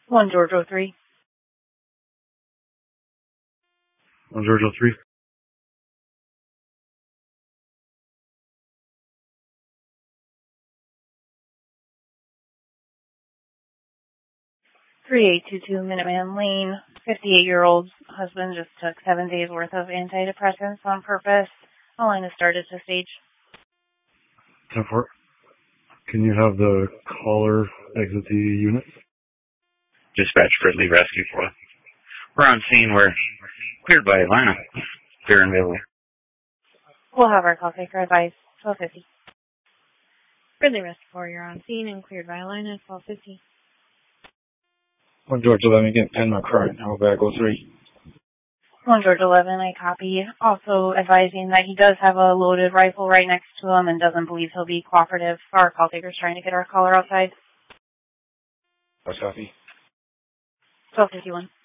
1 Georgia 3. 1 Georgia 3. 3822 Minuteman Lane. 58-year-old husband just took 7 days worth of antidepressants on purpose. All line has started to stage. 10-4. Can you have the caller exit the unit? Dispatch Fridley Rescue 4. We're on scene. We're cleared by Atlanta. Clear and available. We'll have our call taker advise 1250. Fridley Rescue 4, you're on scene and cleared by Atlanta at 1250. 1 George 11, again, Panama current, Alvago 3. 1 George 11, I copy. Also advising that he does have a loaded rifle right next to him and doesn't believe he'll be cooperative. Our call taker's trying to get our caller outside. What's copy? 1251.